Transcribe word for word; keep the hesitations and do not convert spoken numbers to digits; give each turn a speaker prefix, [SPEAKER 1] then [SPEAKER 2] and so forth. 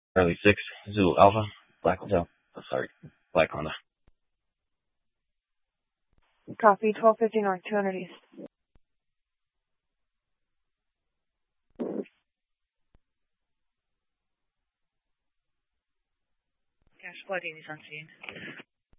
[SPEAKER 1] Charlie six, Zulu Alpha, Black Hotel. Oh, sorry, Black Honda.
[SPEAKER 2] Copy, twelve fifty North, two hundred East. Cash flooding is on scene.